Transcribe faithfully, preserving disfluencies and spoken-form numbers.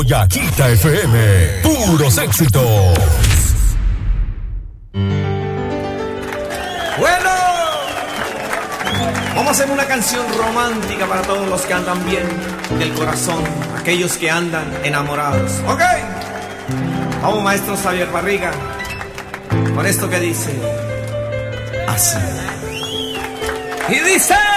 Yaquita F M, puros éxitos. Bueno, vamos a hacer una canción romántica para todos los que andan bien del corazón, aquellos que andan enamorados. ¿Ok? Vamos, maestro Xavier Barriga, con esto que dice así. Y dice...